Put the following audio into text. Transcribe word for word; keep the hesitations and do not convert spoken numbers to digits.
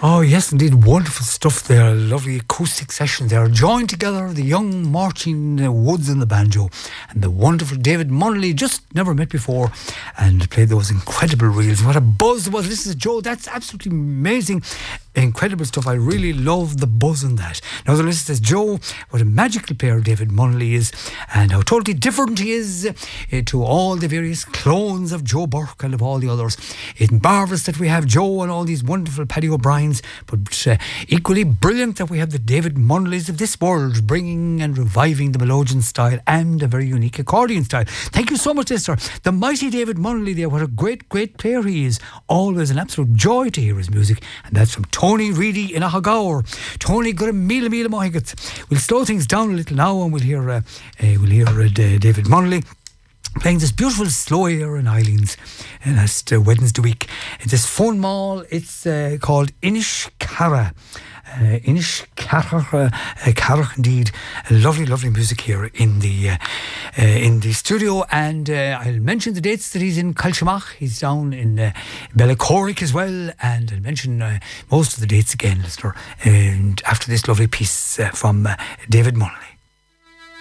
Oh yes, indeed, wonderful stuff there. Lovely acoustic session there. Joined together the young Martin Woods on the banjo and the wonderful David Munnelly, just never met before, and played those incredible reels. What a buzz there was. Listen to Joe, that's absolutely amazing. Incredible stuff. I really love the buzz in that. Now the list says, Joe, what a magical player David Munnelly is, and how totally different he is uh, to all the various clones of Joe Burke and of all the others. It's marvellous that we have Joe and all these wonderful Paddy O'Briens, but uh, equally brilliant that we have the David Munnellys of this world, bringing and reviving the melodeon style and a very unique accordion style. Thank you so much, Esther. The mighty David Munnelly there, what a great, great player he is. Always an absolute joy to hear his music, and that's from Tony Reedy in Ahagaur. Tony, got a meal, meal, mohigat. We'll slow things down a little now, and we'll hear, uh, uh, we'll hear uh, David Munnelly playing this beautiful slow air in Eileen's and last uh, Wednesday week. It's this phone mall. It's uh, called Inish Cara. Uh, Inish Cara, uh, Cara indeed. Lovely, lovely music here in the uh, uh, in the studio. And uh, I'll mention the dates that he's in Culshamach. He's down in uh, Bellacorrick as well. And I'll mention uh, most of the dates again, listener. And after this lovely piece uh, from uh, David Munnelly.